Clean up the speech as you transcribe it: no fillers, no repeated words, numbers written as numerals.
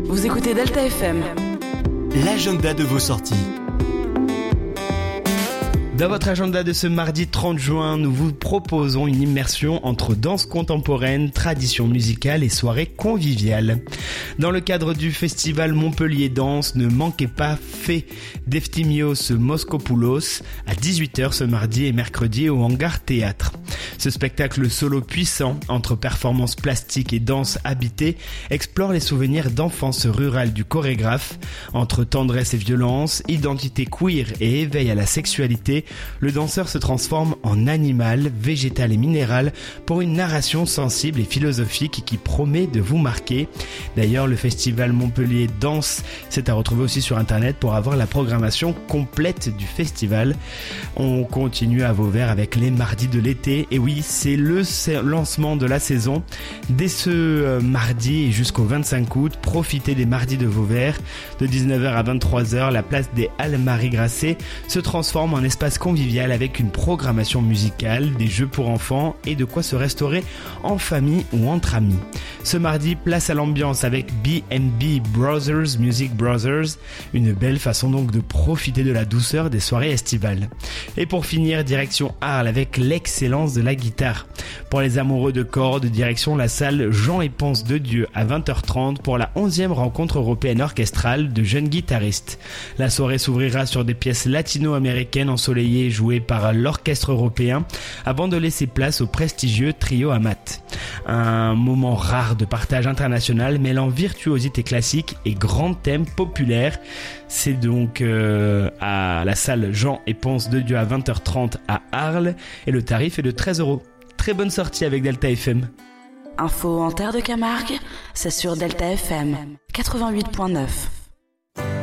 Vous écoutez Delta FM. L'agenda de vos sorties. Dans votre agenda de ce mardi 30 juin, nous vous proposons une immersion entre danse contemporaine, tradition musicale et soirée conviviale. Dans le cadre du festival Montpellier Danse, ne manquez pas Fé d'Eftimios Moskopoulos à 18h ce mardi et mercredi au Hangar Théâtre. Ce spectacle solo puissant entre performances plastiques et danse habitée explore les souvenirs d'enfance rurale du chorégraphe. Entre tendresse et violence, identité queer et éveil à la sexualité, le danseur se transforme en animal, végétal et minéral pour une narration sensible et philosophique qui promet de vous marquer. D'ailleurs, le festival Montpellier Danse, c'est à retrouver aussi sur internet pour avoir la programmation complète du festival. On continue à Vauvert avec les mardis de l'été. Et oui, c'est le lancement de la saison. Dès ce mardi et jusqu'au 25 août, profitez des mardis de Vauvert. De 19h à 23h, la place des Halles Marie-Grasset se transforme en espace convivial avec une programmation musicale, des jeux pour enfants et de quoi se restaurer en famille ou entre amis. Ce mardi, place à l'ambiance avec B&B Brothers Music Brothers, une belle façon donc de profiter de la douceur des soirées estivales. Et pour finir, direction Arles avec l'excellence de la guitare. Pour les amoureux de cordes, direction la salle Jean et Ponce de Dieu à 20h30 pour la 11e rencontre européenne orchestrale de jeunes guitaristes. La soirée s'ouvrira sur des pièces latino-américaines ensoleillées jouées par l'orchestre européen avant de laisser place au prestigieux trio Amat. Un moment rare de partage international mêlant virtuosité classique et grands thèmes populaires. C'est donc à la salle Jean et Ponce de Dieu à 20h30 à Arles et le tarif est de 13€. Très bonne sortie avec Delta FM. Info en terre de Camargue, c'est sur Delta FM 88.9.